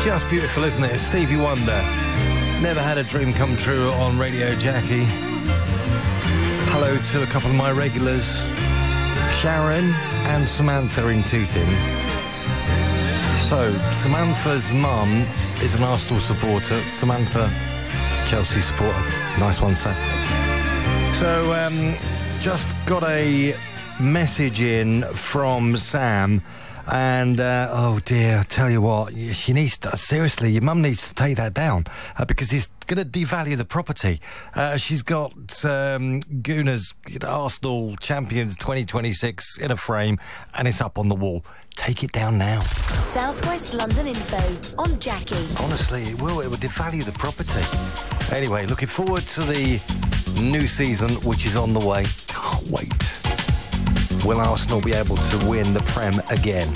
Just beautiful, isn't it? Stevie Wonder. Never Had a Dream Come True on Radio Jackie. Hello to a couple of my regulars, Sharon and Samantha in Tooting. So, Samantha's mum is an Arsenal supporter. Samantha, Chelsea supporter. Nice one, sir. So, just got a message in from Sam. And, oh dear, I tell you what, she needs to, seriously, your mum needs to take that down, because it's going to devalue the property. She's got Gunners, Arsenal champions 2026 in a frame, and it's up on the wall. Take it down now. Southwest London info on Jackie. Honestly, it will devalue the property. Anyway, looking forward to the new season, which is on the way. Can't wait. Will Arsenal be able to win the Prem again?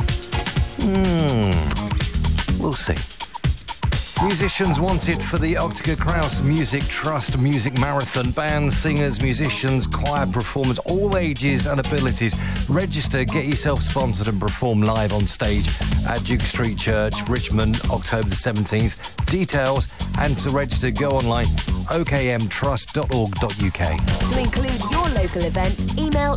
We'll see. Musicians wanted for the Octagon Kraus Music Trust Music Marathon. Bands, singers, musicians, choir performers, all ages and abilities. Register, get yourself sponsored and perform live on stage at Duke Street Church, Richmond, October the 17th. Details and to register, go online, okmtrust.org.uk. To include your local event, email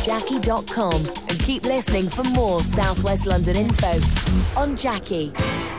info@radiojackie.com and keep listening for more Southwest London info on Jackie.